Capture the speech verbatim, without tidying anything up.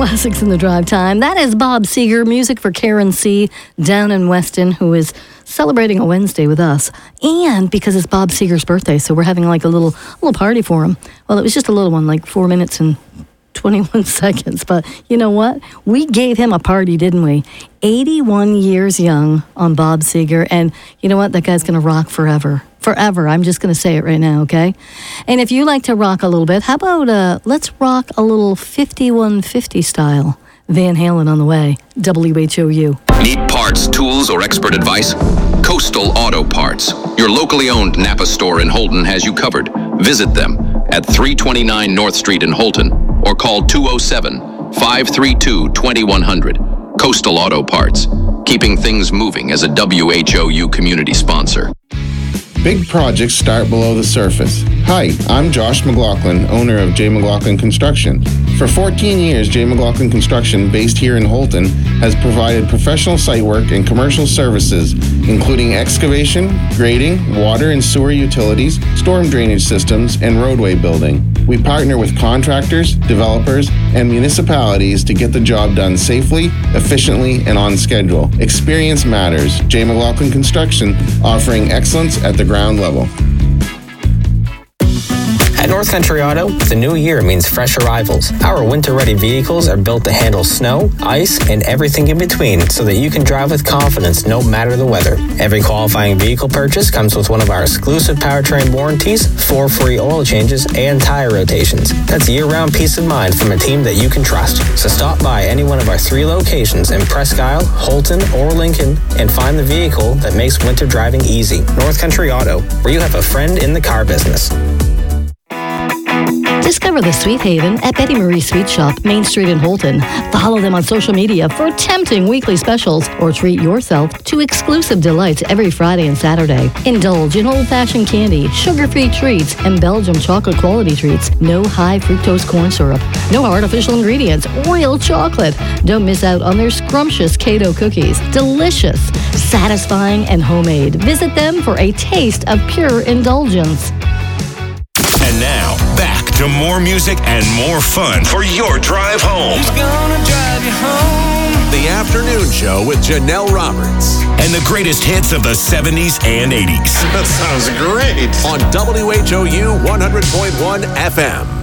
classics in the drive time. That is Bob Seger, music for Karen C. down in Weston, who is celebrating a Wednesday with us. And because it's Bob Seger's birthday, so we're having like a little little party for him. Well, it was just a little one, like four minutes and twenty-one seconds. But you know what? We gave him a party, didn't we? eighty-one years young on Bob Seger. And you know what? That guy's going to rock forever. Forever. I'm just going to say it right now, okay? And if you like to rock a little bit, how about uh, let's rock a little fifty-one fifty style. Van Halen on the way. W H O U. Need parts, tools, or expert advice? Coastal Auto Parts, your locally owned Napa store in Holton, has you covered. Visit them at three twenty-nine North Street in Holton or call two oh seven, five three two, two one zero zero. Coastal Auto Parts, keeping things moving as a W H O U community sponsor. Big projects start below the surface. Hi, I'm Josh McLaughlin, owner of J. McLaughlin Construction. For fourteen years, J. McLaughlin Construction, based here in Holton, has provided professional site work and commercial services, including excavation, grading, water and sewer utilities, storm drainage systems, and roadway building. We partner with contractors, developers, and municipalities to get the job done safely, efficiently, and on schedule. Experience matters. J. McLaughlin Construction, offering excellence at the ground level. At North Country Auto, the new year means fresh arrivals. Our winter-ready vehicles are built to handle snow, ice, and everything in between so that you can drive with confidence no matter the weather. Every qualifying vehicle purchase comes with one of our exclusive powertrain warranties, four free oil changes, and tire rotations. That's year-round peace of mind from a team that you can trust. So stop by any one of our three locations in Presque Isle, Holton, or Lincoln and find the vehicle that makes winter driving easy. North Country Auto, where you have a friend in the car business. Discover the Sweet Haven at Betty Marie Sweet Shop, Main Street in Holton. Follow them on social media for tempting weekly specials or treat yourself to exclusive delights every Friday and Saturday. Indulge in old-fashioned candy, sugar-free treats, and Belgium chocolate quality treats. No high fructose corn syrup, no artificial ingredients, real chocolate. Don't miss out on their scrumptious Kato cookies. Delicious, satisfying, and homemade. Visit them for a taste of pure indulgence. And now, back to more music and more fun for your drive home. Who's gonna drive you home? The Afternoon Show with Janelle Roberts. And the greatest hits of the seventies and eighties. That sounds great. On W H O U one hundred point one F M.